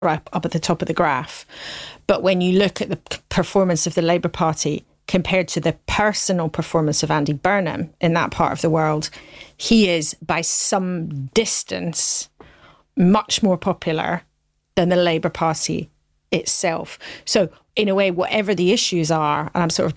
right up at the top of the graph. But when you look at the performance of the Labour Party compared to the personal performance of Andy Burnham in that part of the world, he is by some distance much more popular than the Labour Party itself. So in a way, whatever the issues are, and I'm sort of